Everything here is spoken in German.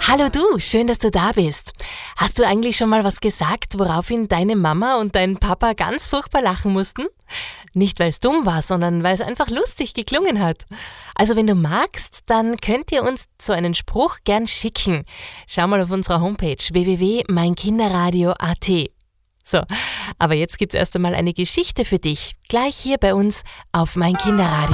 Hallo du, schön, dass du da bist. Hast du eigentlich schon mal was gesagt, woraufhin deine Mama und dein Papa ganz furchtbar lachen mussten? Nicht, weil es dumm war, sondern weil es einfach lustig geklungen hat. Also wenn du magst, dann könnt ihr uns so einen Spruch gern schicken. Schau mal auf unserer Homepage www.meinkinderradio.at. So, aber jetzt gibt's erst einmal eine Geschichte für dich, gleich hier bei uns auf Mein Kinderradio.